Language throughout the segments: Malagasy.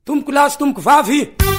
tomboko lahy sy tomboko vavy.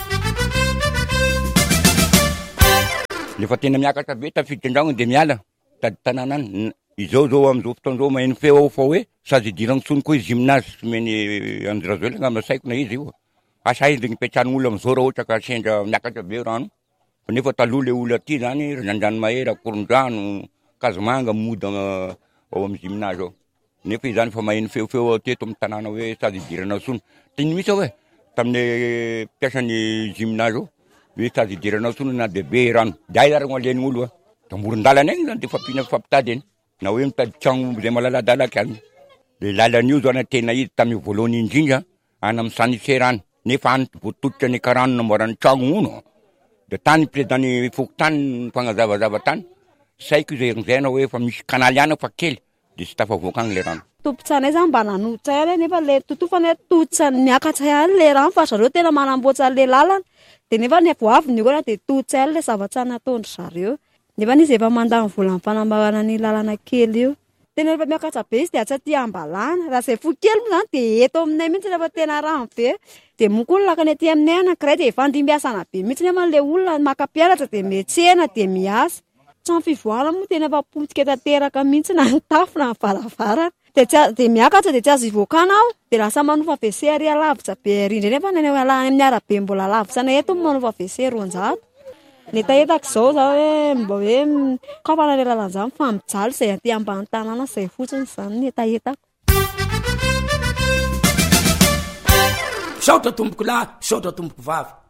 Lefa tena miakatra be tafiditra andragno de miala tady tanàna any. Izao zao amizao fotoan'izao maheno feo ao fa hoe sady idiragny tsonoko hoe gymnase meny Andrazelo angamba saiko na izy io. Asa izy nipetrahan'olo amizao raha ohatra ka sendra miakatra be rano. Nefa taloha le olo aty zany Randranomahera, Korondrano, Kazomanga mody ao amin'ny gymnase ao. Nefa izany fa maheno feofeo teto amin'ny tanàna hoe sady idirana tsony. Tiny misy hoe tamin'ny mpiasan'ny gymnase ao hoe sady idirana tsony na bebe rano. Day zany alen'ny olo amoron-dalana egny zany de fampina fampitady eny. Na hoe mitady tragno zay malaladalaka any. Le lalan'io zany tena izy tamin'ny voalohany indrindra any amin'ny Saniserany. Nefa any voatotitra ny karano namboarany tragno uno. De tany président Fokotany fanazavazava tany. Saiko izay hoe fa misy kanaly ana fa kely de tsy tafavoaka agny le rano. Tompotsanay zany mba nanotsay any nefa le totofany totsa miakatsay any le rano fa zareo tena manamboatra le lalana. De nefa ny voaviny koa de totsay le zavatsy nataondry zareo. Nefa izy efa mandany vola amin'ny fanamboarana ny lalana kely io. Tena rehefa miakatra be izy de atsaty ambalana. Raha zay fo kely moa zany de eto aminay mihitsy rehefa tena rano be. De moa koa lakany aty aminay anankiray de fandimbiasana be mihitsy nefa le olona makapiaratra de mietsena de miasa. Trano fivoarana moa tena efa potika tanteraka mihitsy na ny tafo na ny varavarana. De miakatra de tsy azo ivokana ao de lasa manofa WC ary alavitra be rindry nefa ny amin'ny arabe mbola lavitra na eto manofa WC 200. Netaetako zao hoe mba hoe kaopana le lalana zany fa mijaly zay aty ambany tanàna zay fotsiny zany netaetako. Saotra tomboko lahy, saotra tomboko vavy.